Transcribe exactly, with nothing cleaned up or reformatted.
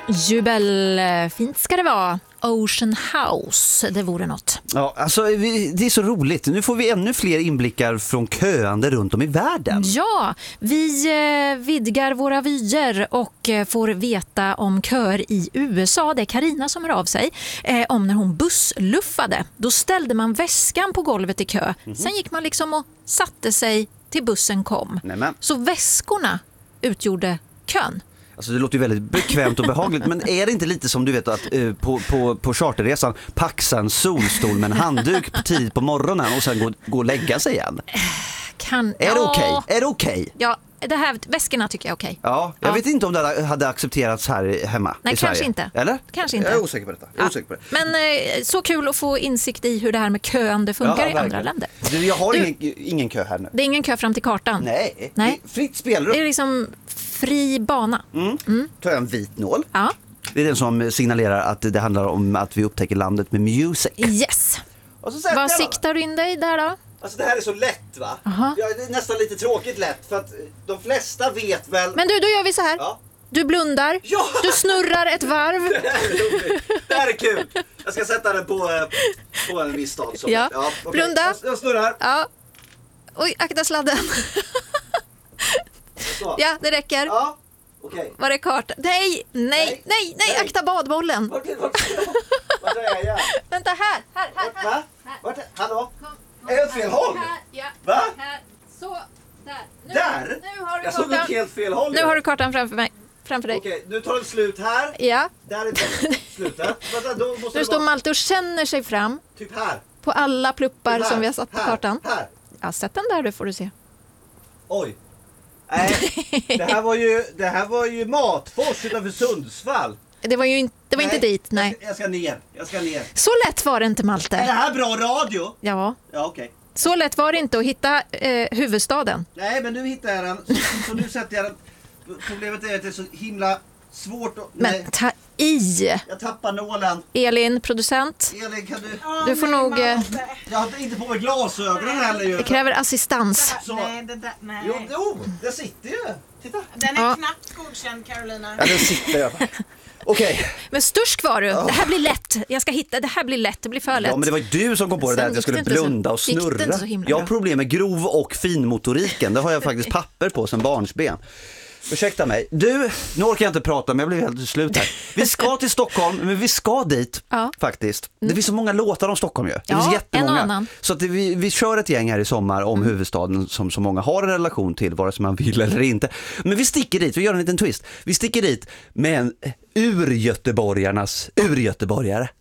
Jubel, fint ska det vara. Ocean House, det vore något. Ja, alltså det är så roligt. Nu får vi ännu fler inblickar från köande runt om i världen. Ja, vi eh, vidgar våra vyer och eh, får veta om köer i U S A. Det är Karina som hör av sig eh, om när hon bussluffade. Då ställde man väskan på golvet i kö. Mm-hmm. Sen gick man liksom och satte sig till bussen kom. Nämen. Så väskorna utgjorde kön. Alltså det låter ju väldigt bekvämt och behagligt, men är det inte lite som du vet att uh, på, på, på charterresan paxa en solstol med en handduk på tid på morgonen och sen gå, gå och lägga sig igen? Kan, är ja. det okej? Okay? Är det okej? Okay? Ja, det här väskorna tycker jag är okej. Okay. Ja, jag ja. vet inte om det hade accepterats här hemma. Nej, i kanske Sverige. inte. Eller? Kanske inte. Jag är osäker på detta. Jag är ja. osäker på det. Men eh, så kul att få insikt i hur det här med köande funkar ja, i andra länder. Du, jag har du, ingen, ingen kö här nu. Det är ingen kö fram till kartan. Nej, Nej. fritt spelrum. Det är liksom fri bana. Mm. Mm. Tar jag en vit nål. Ja. Det är den som signalerar att det handlar om att vi upptäcker landet med music. Yes. Och så vad siktar du in dig där då? Alltså det här är så lätt va? Uh-huh. Ja, det är nästan lite tråkigt lätt för att de flesta vet väl. Men du, då gör vi så här. Ja. Du blundar. Ja. Du snurrar ett varv. Det här är roligt. Det här är kul. Jag ska sätta den på, på en viss stad. Så. Ja. Ja, okay. Blunda. Jag, jag snurrar. Ja. Oj, akta sladden. Ja, det räcker. Ja. Okay. Var är kartan? Nej, nej, nej, nej, nej, akta badbollen. Vart, vart, vart är jag? Vänta, här, här, här. Vart, va? Vart, hallå? Kom, kom, är jag åt fel håll? Här, ja. Va? Här, så, där. Nu, där? Nu har du jag kartan. såg åt helt fel håll. Nu har du kartan framför mig. Framför dig. Okej, nu tar den slut här. Ja. Där är det slutet. Vänta, då måste nu står vara... Malte och känner sig fram. Typ här. På alla pluppar typ som vi har satt på här, kartan. Här. Ja, sätt den där, du får du se. Oj. Nej, det här var ju det här var ju Matfors utanför Sundsvall. Det var ju inte det var nej, inte dit, nej. Jag ska, jag ska ner. Jag ska ner. Så lätt var det inte, Malte. Är det här bra radio? Ja. Ja, okej. Okay. Så lätt var det inte att hitta eh, huvudstaden. Nej, men nu hittar jag den. Så, så nu sätter jag den. Problemet är att det är så himla svårt att... Men nej. ta i. Jag tappar nålen. Elin, producent. Elin, kan du... Du får nog... Eh... Jag har inte på mig glasögonen heller ju. Det kräver assistans. Så. Nej, det där, nej. Jo, jo, det sitter ju. Titta. Den är ja. knappt godkänd, Carolina. Ja, den sitter jag. Okej. Okay. Men störst var du. Oh. Det här blir lätt. Jag ska hitta. Det här blir lätt. Det blir för lätt. Ja, men det var ju du som kom på det där att jag skulle blunda så, och snurra. Jag har problem med grov och finmotoriken. Det har jag faktiskt papper på som barnsben. Ursäkta mig. Du, nu orkar jag inte prata men jag blir helt slut här. Vi ska till Stockholm, men vi ska dit ja. faktiskt. Det finns så många låtar om Stockholm ju. Det ja, finns jättemånga. En och annan. Så att vi, vi kör ett gäng här i sommar om mm. huvudstaden som så många har en relation till, vare sig man vill eller inte. Men vi sticker dit, vi gör en liten twist. Vi sticker dit med en ur-göteborgarnas ur-göteborgare.